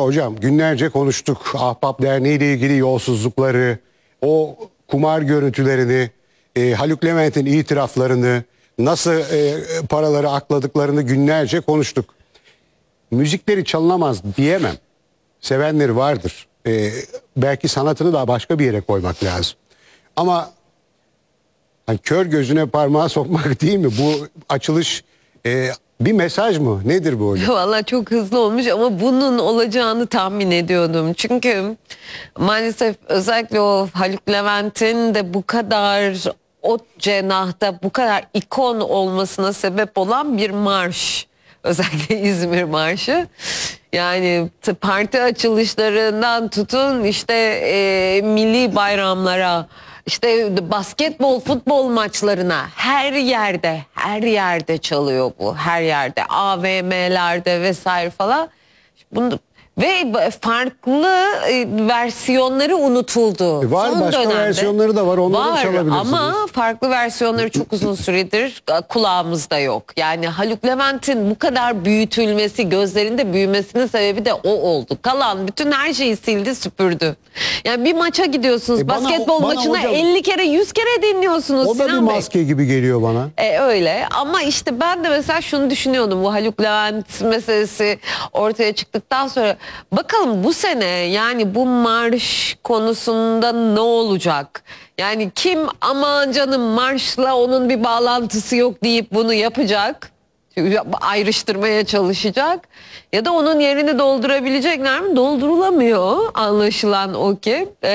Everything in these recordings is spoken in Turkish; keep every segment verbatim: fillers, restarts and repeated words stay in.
hocam günlerce konuştuk. Ahbap Derneği ile ilgili yolsuzlukları, o kumar görüntülerini, e, Haluk Levent'in itiraflarını, nasıl e, paraları akladıklarını günlerce konuştuk. Müzikleri çalınamaz diyemem. Sevenleri vardır. E, belki sanatını da başka bir yere koymak lazım. Ama hani kör gözüne parmağı sokmak değil mi? Bu açılış e, bir mesaj mı? Nedir bu hocam? Vallahi çok hızlı olmuş ama bunun olacağını tahmin ediyordum. Çünkü maalesef özellikle o Haluk Levent'in de bu kadar o cenahta bu kadar ikon olmasına sebep olan bir marş. Özellikle İzmir Marşı. Yani parti açılışlarından tutun işte e, milli bayramlara, işte basketbol, futbol maçlarına her yerde, her yerde çalıyor bu. Her yerde, A V M'lerde vesaire falan. Bunu ve farklı e, versiyonları unutuldu. E var, Son başka dönemde versiyonları da var. Onları var çalabilirsiniz. ama farklı versiyonları çok uzun süredir kulağımızda yok. Yani Haluk Levent'in bu kadar büyütülmesi, gözlerinde büyümesinin sebebi de o oldu. Kalan bütün her şeyi sildi, süpürdü. Yani bir maça gidiyorsunuz, E bana- basketbol bana maçına hocam- elli kere, yüz kere dinliyorsunuz O da bir Sinan Bey. maske gibi geliyor bana. E, öyle ama işte ben de mesela şunu düşünüyordum, bu Haluk Levent meselesi ortaya çıktıktan sonra bakalım bu sene yani bu marş konusunda ne olacak? Yani kim aman canım marşla onun bir bağlantısı yok deyip bunu yapacak, ayrıştırmaya çalışacak ya da onun yerini doldurabilecekler mi? Doldurulamıyor anlaşılan o ki ee,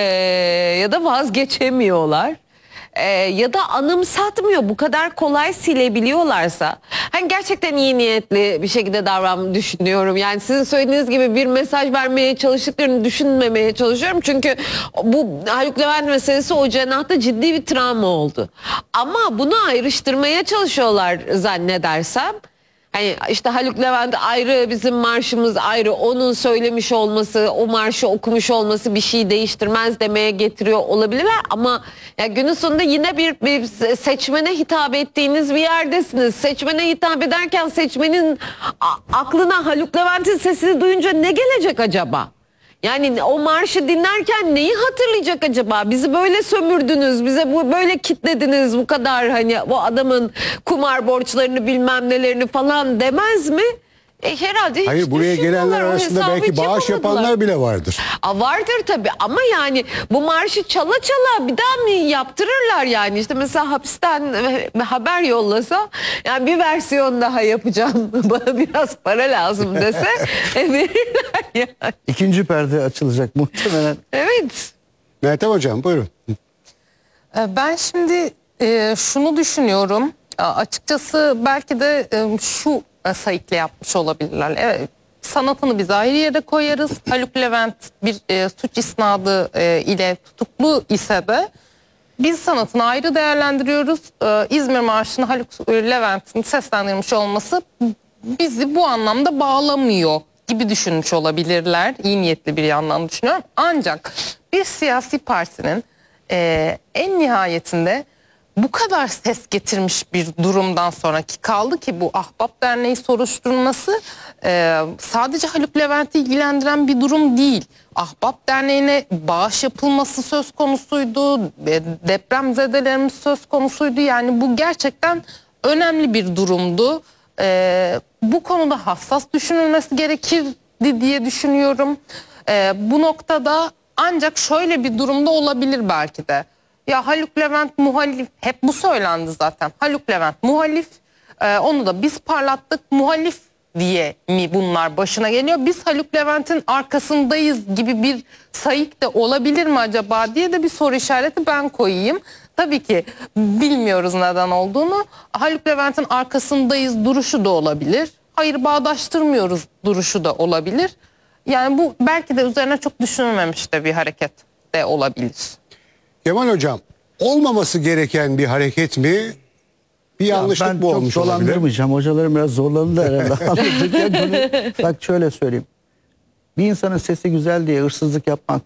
ya da vazgeçemiyorlar. Ee, ya da anımsatmıyor, bu kadar kolay silebiliyorlarsa hani gerçekten iyi niyetli bir şekilde davranmayı düşünüyorum. Yani sizin söylediğiniz gibi bir mesaj vermeye çalıştıklarını düşünmemeye çalışıyorum. Çünkü bu Haluk Levent meselesi o cenahta ciddi bir travma oldu. Ama bunu ayrıştırmaya çalışıyorlar zannedersem. Hani işte Haluk Levent ayrı, bizim marşımız ayrı, onun söylemiş olması, o marşı okumuş olması bir şey değiştirmez demeye getiriyor olabilirler ama ya günün sonunda yine bir, bir seçmene hitap ettiğiniz bir yerdesiniz. Seçmene hitap ederken seçmenin aklına Haluk Levent'in sesini duyunca ne gelecek acaba? Yani o marşı dinlerken neyi hatırlayacak acaba? Bizi böyle sömürdünüz, bize bu böyle kitlediniz, bu kadar hani bu adamın kumar borçlarını bilmem nelerini falan demez mi? E, herhalde hiç Hayır, buraya gelenler düşünmüyorlar. O arasında hesabı belki hiç bağış yapamadılar. yapanlar bile vardır. A, vardır tabii ama yani bu marşı çala çala bir daha mı yaptırırlar yani? İşte mesela hapisten haber yollasa, yani bir versiyon daha yapacağım, bana biraz para lazım dese e, verirler yani. İkinci perde açılacak muhtemelen. Evet. Meltem hocam buyurun. Ben şimdi e, şunu düşünüyorum. A, Açıkçası belki de e, şu sayıkla yapmış olabilirler. Evet, sanatını biz ayrı yere koyarız. Haluk Levent bir e, suç isnadı e, ile tutuklu ise de biz sanatını ayrı değerlendiriyoruz. E, İzmir Marşı'nı Haluk Levent'in seslendirmiş olması bizi bu anlamda bağlamıyor gibi düşünmüş olabilirler. İyi niyetli bir yandan düşünüyorum. Ancak bir siyasi partinin e, en nihayetinde bu kadar ses getirmiş bir durumdan sonraki, kaldı ki bu Ahbap Derneği soruşturması e, sadece Haluk Levent'i ilgilendiren bir durum değil. Ahbap Derneği'ne bağış yapılması söz konusuydu, e, depremzedelerimiz söz konusuydu. Yani bu gerçekten önemli bir durumdu. E, bu konuda hassas düşünülmesi gerekirdi diye düşünüyorum. E, bu noktada ancak şöyle bir durumda olabilir belki de. Ya Haluk Levent muhalif, hep bu söylendi zaten. Haluk Levent muhalif, e, onu da biz parlattık, muhalif diye mi bunlar başına geliyor? Biz Haluk Levent'in arkasındayız gibi bir sayık da olabilir mi acaba diye de bir soru işareti ben koyayım. Tabii ki bilmiyoruz neden olduğunu. Haluk Levent'in arkasındayız duruşu da olabilir. Hayır, bağdaştırmıyoruz duruşu da olabilir. Yani bu belki de üzerine çok düşünülmemiş de bir hareket de olabilir. Kemal hocam, olmaması gereken bir hareket mi? Bir yanlışlık ben bu olmuş çok olabilir. dolandırmayacağım. Hocalarım biraz zorlandı herhalde. Anlatırken bunu, bak şöyle söyleyeyim. Bir insanın sesi güzel diye hırsızlık yapmak